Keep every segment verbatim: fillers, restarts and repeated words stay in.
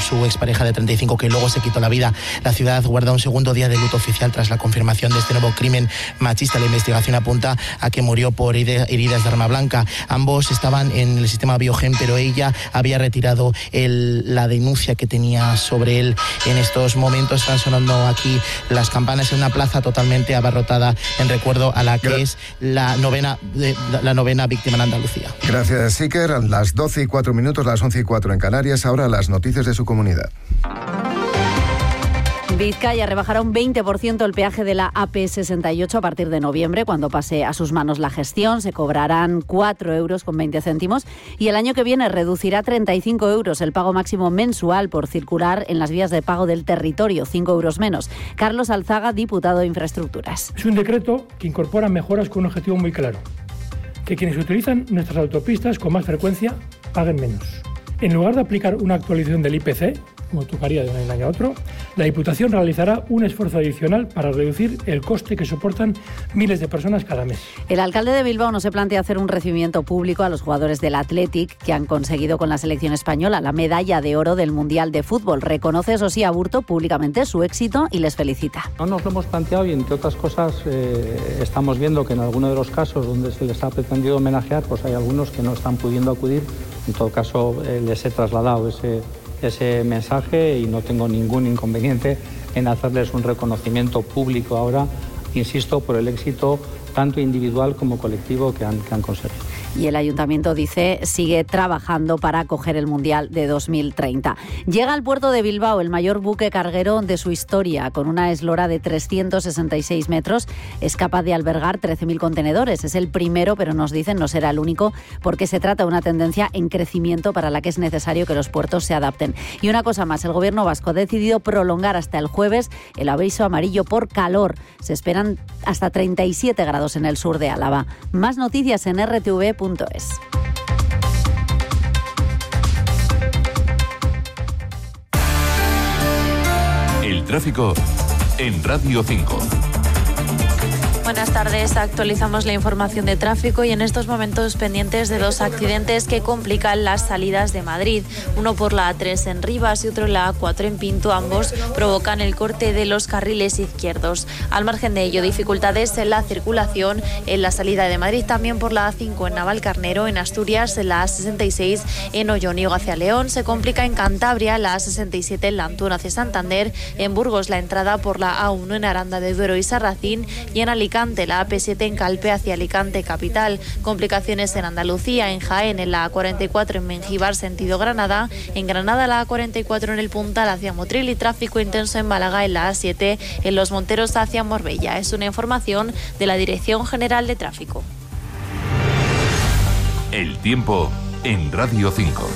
su expareja de treinta y cinco, que luego se quitó la vida. La ciudad guarda un segundo día de luto oficial tras la confirmación de este nuevo crimen machista. La investigación apunta a que murió por heridas de arma blanca. Ambos estaban en el sistema Biogen, pero ella había retirado el, la denuncia que tenía sobre él. En estos momentos están sonando aquí las campanas en una plaza totalmente abarrotada en recuerdo a la que Gra- es la novena, de, la novena víctima en Andalucía. Gracias, Iker. Las doce y cuatro minutos, las once y cuatro en Canarias. Ahora las noticias de su comunidad. Vizcaya rebajará un veinte por ciento el peaje de la A P sesenta y ocho a partir de noviembre, cuando pase a sus manos la gestión. Se cobrarán cuatro euros con veinte céntimos y el año que viene reducirá treinta y cinco euros el pago máximo mensual por circular en las vías de pago del territorio, cinco euros menos. Carlos Alzaga, diputado de Infraestructuras. Es un decreto que incorpora mejoras con un objetivo muy claro: que quienes utilizan nuestras autopistas con más frecuencia paguen menos. En lugar de aplicar una actualización del I P C, como tocaría de un año a otro, la Diputación realizará un esfuerzo adicional para reducir el coste que soportan miles de personas cada mes. El alcalde de Bilbao no se plantea hacer un recibimiento público a los jugadores del Athletic que han conseguido con la selección española la medalla de oro del Mundial de Fútbol. Reconoce, eso sí, Aburto públicamente su éxito y les felicita. No nos lo hemos planteado y, entre otras cosas, eh, estamos viendo que en algunos de los casos donde se les ha pretendido homenajear, pues hay algunos que no están pudiendo acudir. En todo caso, eh, les he trasladado ese... ese mensaje y no tengo ningún inconveniente en hacerles un reconocimiento público ahora, insisto, por el éxito tanto individual como colectivo que han, que han conseguido. Y el Ayuntamiento, dice, sigue trabajando para acoger el Mundial de dos mil treinta. Llega al puerto de Bilbao el mayor buque carguero de su historia. Con una eslora de trescientos sesenta y seis metros, es capaz de albergar trece mil contenedores. Es el primero, pero nos dicen no será el único, porque se trata de una tendencia en crecimiento para la que es necesario que los puertos se adapten. Y una cosa más, el Gobierno vasco ha decidido prolongar hasta el jueves el aviso amarillo por calor. Se esperan hasta treinta y siete grados en el sur de Álava. Más noticias en erre te ve punto es. El tráfico en Radio cinco. Buenas tardes, actualizamos la información de tráfico y en estos momentos pendientes de dos accidentes que complican las salidas de Madrid. Uno por la A tres en Rivas y otro en la A cuatro en Pinto. Ambos provocan el corte de los carriles izquierdos. Al margen de ello, dificultades en la circulación en la salida de Madrid, también por la A cinco en Navalcarnero, en Asturias, en la A sesenta y seis en Olloniego hacia León. Se complica en Cantabria, la A sesenta y siete en Lantún hacia Santander, en Burgos la entrada por la A uno en Aranda de Duero y Sarracín y en Alicante la A P siete en Calpe hacia Alicante capital. Complicaciones en Andalucía, en Jaén, en la A cuarenta y cuatro en Mengíbar sentido Granada, en Granada la A cuarenta y cuatro en el Puntal hacia Motril y tráfico intenso en Málaga en la A siete en Los Monteros hacia Marbella. Es una información de la Dirección General de Tráfico. El tiempo en Radio cinco.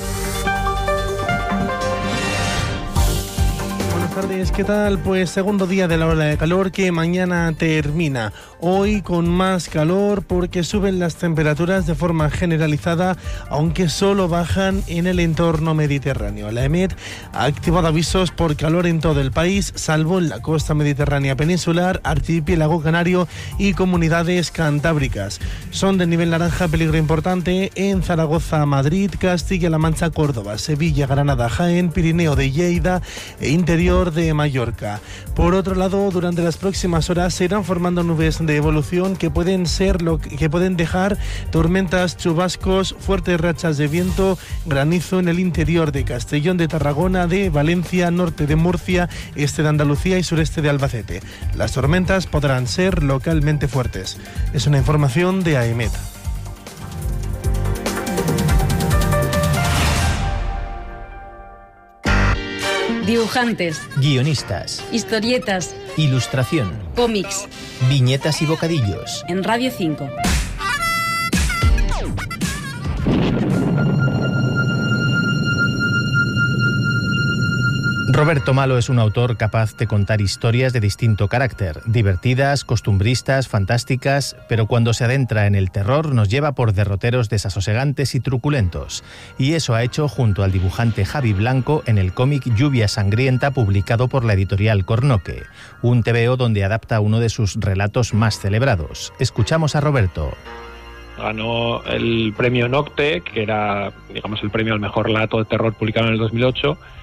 Buenas tardes, ¿qué tal? Pues segundo día de la ola de calor que mañana termina. Hoy con más calor porque suben las temperaturas de forma generalizada, aunque solo bajan en el entorno mediterráneo. La EMET ha activado avisos por calor en todo el país, salvo en la costa mediterránea peninsular, archipiélago canario y comunidades cantábricas. Son de nivel naranja peligro importante en Zaragoza, Madrid, Castilla-La Mancha, Córdoba, Sevilla, Granada, Jaén, Pirineo de Lleida e interior de Mallorca. Por otro lado, durante las próximas horas se irán formando nubes de evolución que pueden ser lo que, que pueden dejar tormentas, chubascos, fuertes rachas de viento, granizo en el interior de Castellón de Tarragona, de Valencia, norte de Murcia, este de Andalucía y sureste de Albacete. Las tormentas podrán ser localmente fuertes. Es una información de AEMET. Dibujantes, guionistas, historietas, ilustración, cómics, viñetas y bocadillos. En Radio cinco. Roberto Malo es un autor capaz de contar historias de distinto carácter, divertidas, costumbristas, fantásticas, pero cuando se adentra en el terror nos lleva por derroteros desasosegantes y truculentos. Y eso ha hecho junto al dibujante Javi Blanco en el cómic Lluvia Sangrienta, publicado por la editorial Cornoque, un tebeo donde adapta uno de sus relatos más celebrados. Escuchamos a Roberto. Ganó el premio Nocte, que era, digamos, el premio al mejor relato de terror publicado en el dos mil ocho,